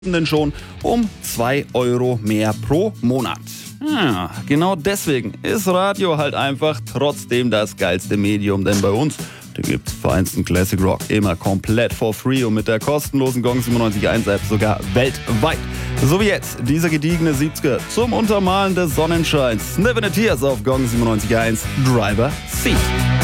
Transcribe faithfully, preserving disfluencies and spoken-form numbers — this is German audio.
denn schon um zwei Euro mehr pro Monat. Ja, genau deswegen ist Radio halt einfach trotzdem das geilste Medium, denn bei uns, da gibt's feinsten Classic Rock immer komplett for free und mit der kostenlosen Gong siebenundneunzig Komma eins App sogar weltweit. So wie jetzt, dieser gediegene siebziger zum Untermalen des Sonnenscheins. Never Tears auf Gong siebenundneunzig Komma eins Driver Seat.